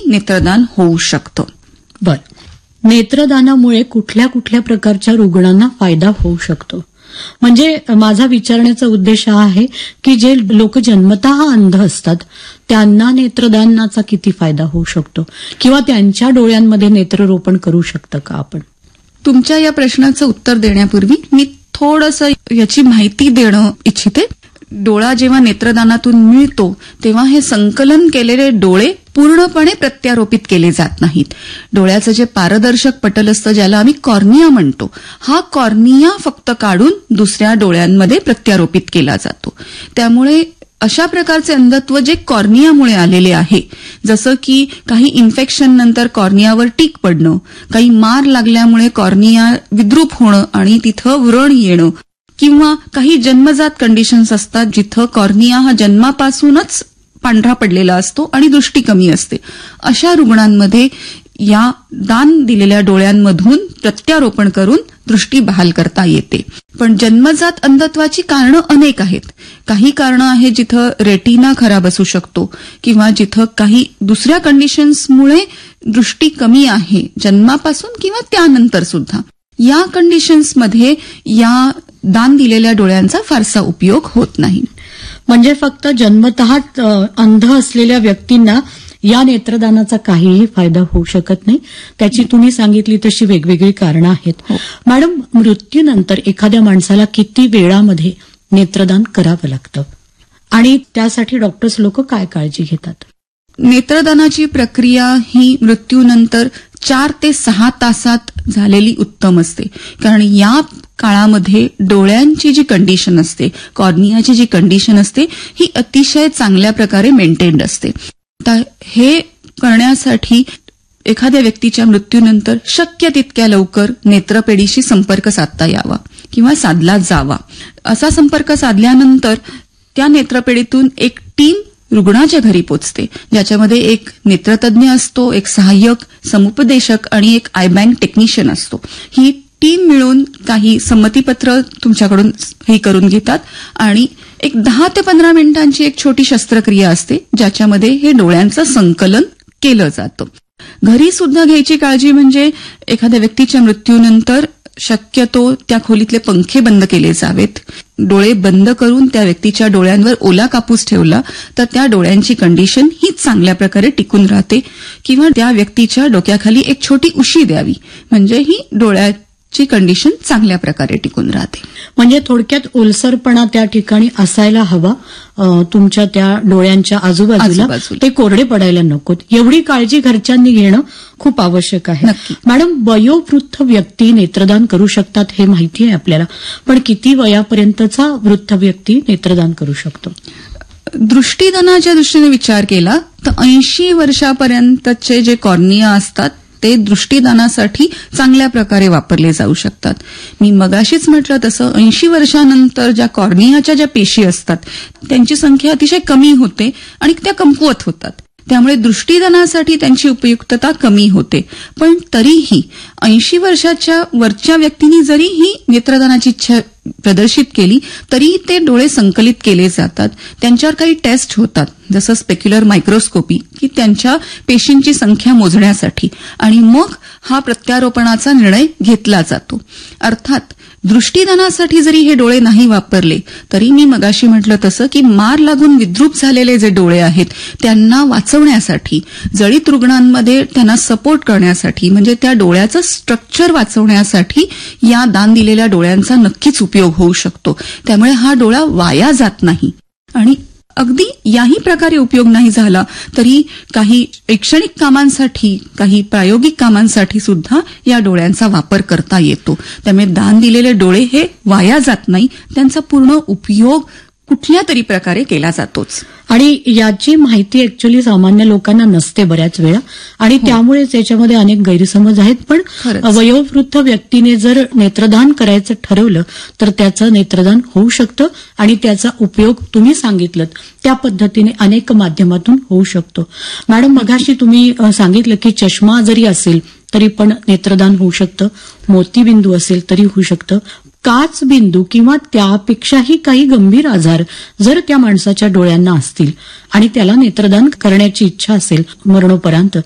नेत्रदान होऊ शकतं. बर, नेत्रदानामुळे कुठल्या कुठल्या प्रकारच्या रुग्णांना फायदा होऊ शकतो? म्हणजे माझा विचारण्याचा उद्देश हा आहे की जे लोक जन्मतः अंध असतात त्यांना नेत्रदानाचा किती फायदा होऊ शकतो, किंवा त्यांच्या डोळ्यांमध्ये नेत्ररोपण करू शकतं का आपण? तुमच्या या प्रश्नाचं उत्तर देण्यापूर्वी मी थोडंसं याची माहिती देणं इच्छिते. डोळा जेव्हा नेत्रदानातून मिळतो तेव्हा हे संकलन केलेले डोळे पूर्णपणे प्रत्यारोपित केले जात नाहीत. डोळ्याचं जे पारदर्शक पटल असतं, ज्याला आम्ही कॉर्निया म्हणतो, हा कॉर्निया फक्त काढून दुसऱ्या डोळ्यांमध्ये प्रत्यारोपित केला जातो. त्यामुळे अशा प्रकारचे अंधत्व जे कॉर्नियामुळे आलेले आहे, जसं की काही इन्फेक्शन नंतर कॉर्नियावर टीक पडणं, काही मार लागल्यामुळे कॉर्निया विद्रूप होणं आणि तिथं व्रण येणं, किंवा काही जन्मजात कंडिशन्स असतात जिथं कॉर्निया हा जन्मापासूनच पांढरा पडलेला असतो आणि दृष्टी कमी असते. अशा रुग्णांमध्ये या दान दिलेल्या डोळ्यांमधून प्रत्यारोपण करून दृष्टी बहाल करता येते. पण जन्मजात अंधत्वाची कारणं अनेक आहेत. काही कारणं आहेत जिथं रेटिना खराब असू शकतो, किंवा जिथं काही दुसऱ्या कंडिशन्समुळे दृष्टी कमी आहे जन्मापासून किंवा त्यानंतर सुद्धा. या कंडिशन्समध्ये या दान दिलेल्या डोळ्यांचा फारसा उपयोग होत नाही. म्हणजे फक्त जन्मतः अंध असलेल्या व्यक्तींना या नेत्रदानाचा काहीही फायदा होऊ शकत नाही. त्याची तुम्ही सांगितली तशी वेगवेगळी कारणं आहेत. मॅडम, मृत्यूनंतर एखाद्या माणसाला किती वेळामध्ये नेत्रदान करावं लागतं आणि त्यासाठी डॉक्टर्स लोक काय काळजी घेतात? नेत्रदानाची प्रक्रिया ही मृत्यूनंतर 4 ते 6 तासात झालेली उत्तम असते. कारण या काळामध्ये डोळ्यांची जी कंडिशन असते, कॉर्नियाची जी कंडिशन असते, ही अतिशय चांगल्या प्रकारे मेंटेन्ड असते. तर हे करण्यासाठी एखाद्या व्यक्तीच्या मृत्यूनंतर शक्य तितक्या लवकर नेत्रपेढीशी संपर्क साधता यावा किंवा साधला जावा. असा संपर्क साधल्यानंतर त्या नेत्रपेढीतून एक टीम रुग्णाच्या घरी पोचते, ज्याच्यामध्ये एक नेत्रतज्ञ असतो, एक सहाय्यक, समुपदेशक आणि एक आय बँक टेक्निशियन असतो. ही टीम मिळून काही संमतीपत्र तुमच्याकडून हे करून घेतात आणि एक 10 ते 15 मिनिटांची एक छोटी शस्त्रक्रिया असते, ज्याच्यामध्ये हे डोळ्यांचं संकलन केलं जातं. घरी सुद्धा घ्यायची काळजी म्हणजे एखाद्या व्यक्तीच्या मृत्यूनंतर शक्यतो त्या खोलीतले पंखे बंद केले जावेत. डोळे बंद करून त्या व्यक्तीच्या डोळ्यांवर ओला कापूस ठेवला तर त्या डोळ्यांची कंडिशन ही चांगल्या प्रकारे टिकून राहते. किंवा त्या व्यक्तीच्या डोक्याखाली एक छोटी उशी द्यावी, म्हणजे ही डोळ्याची कंडिशन चांगल्या प्रकारे टिकून राहते. म्हणजे थोडक्यात ओलसरपणा त्या ठिकाणी असायला हवा, तुमच्या त्या डोळ्यांच्या आजूबाजूला ते कोरडे पडायला नकोत, एवढी काळजी घरच्यांनी घेणं खूप आवश्यक आहे. मॅडम, वयोवृद्ध व्यक्ती नेत्रदान करू शकतात हे माहिती आहे आपल्याला, पण किती वयापर्यंतचा वृद्ध व्यक्ती नेत्रदान करू शकतो? दृष्टीदानाच्या दृष्टीने विचार केला तर 80 वर्षापर्यंतचे जे कॉर्निया असतात ते दृष्टीदानासाठी चांगल्या प्रकारे वापरले जाऊ शकतात. मी मगाशीच म्हटलं तसं 80 वर्षानंतर ज्या कॉर्नियाच्या ज्या पेशी असतात त्यांची संख्या अतिशय कमी होते आणि त्या कमकुवत होतात. त्यामुळे दृष्टीदानासाठी त्यांची उपयुक्तता कमी होते. पण तरीही 80 वर्षाच्या वरच्या व्यक्तींनी जरी ही नेत्रदानाची इच्छा प्रदर्शित केली तरी ते डोळे संकलित केले जातात. त्यांच्यावर काही टेस्ट होतात, जसं स्पेक्युलर मायक्रोस्कोपी, की त्यांच्या पेशींची संख्या मोजण्यासाठी, आणि मग हा प्रत्यारोपणाचा निर्णय घेतला जातो. अर्थात दृष्टीदानासाठी जरी हे डोळे नाही वापरले तरी मी मगाशी म्हटलं तसं की मार लागून विद्रूप झालेले जे डोळे आहेत त्यांना वाचवण्यासाठी, जळीत रुग्णांमध्ये त्यांना सपोर्ट करण्यासाठी, म्हणजे त्या डोळ्याचं स्ट्रक्चर वाचवण्यासाठी या दान दिलेल्या डोळ्यांचा नक्कीच उपयोग होऊ शकतो. त्यामुळे हा डोळा वाया जात नाही. आणि अगदी याही प्रकारे उपयोग नाही झाला तरी काही शैक्षणिक कामांसाठी, काही प्रायोगिक कामांसाठी सुद्धा या डोळ्यांचा वापर करता येतो. त्यामुळे दान दिलेले डोळे हे वाया जात नाही, त्यांचा पूर्ण उपयोग कुठल्या तरी प्रकारे केला जातोच. आणि याची माहिती ऍक्च्युअली सामान्य लोकांना नसते बऱ्याच वेळा, आणि त्यामुळेच याच्यामध्ये अनेक गैरसमज आहेत. पण वयोवृद्ध व्यक्तीने जर नेत्रदान करायचं ठरवलं तर त्याचं नेत्रदान होऊ शकतं आणि त्याचा उपयोग तुम्ही सांगितलं त्या पद्धतीने अनेक माध्यमातून होऊ शकतो. मॅडम, मगाशी तुम्ही सांगितलं की चष्मा जरी असेल तरी पण नेत्रदान होऊ शकतं, मोतीबिंदू असेल तरी होऊ शकतं, काच बिंदू किंवा त्यापेक्षाही काही गंभीर आजार जर त्या माणसाच्या डोळ्यांना असतील आणि त्याला नेत्रदान करण्याची इच्छा असेल मरणोपरांत,